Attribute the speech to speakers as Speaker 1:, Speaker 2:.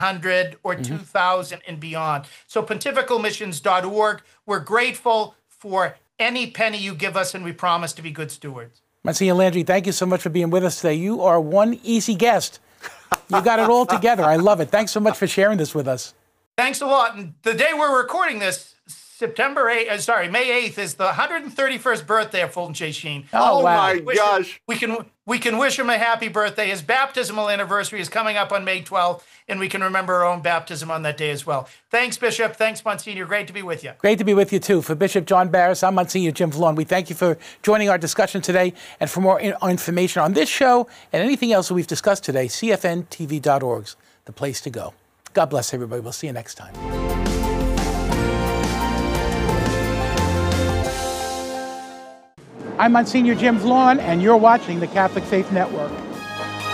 Speaker 1: 100 or 2,000 and beyond. So pontificalmissions.org. We're grateful for any penny you give us, and we promise to be good stewards.
Speaker 2: Monsignor Landry, thank you so much for being with us today. You are one easy guest. You got it all together. I love it. Thanks so much for sharing this with us.
Speaker 1: Thanks a lot. And the day we're recording this, May 8th, is the 131st birthday of Fulton J. Sheen.
Speaker 3: Oh wow. My gosh.
Speaker 1: We can wish him a happy birthday. His baptismal anniversary is coming up on May 12th, and we can remember our own baptism on that day as well. Thanks, Bishop. Thanks, Monsignor. Great to be with you.
Speaker 2: Great to be with you, too. For Bishop John Barris, I'm Monsignor Jim Vallone. We thank you for joining our discussion today. And for more information on this show and anything else that we've discussed today, cfntv.org's the place to go. God bless everybody. We'll see you next time. I'm Monsignor Jim Vallone, and you're watching the Catholic Faith Network.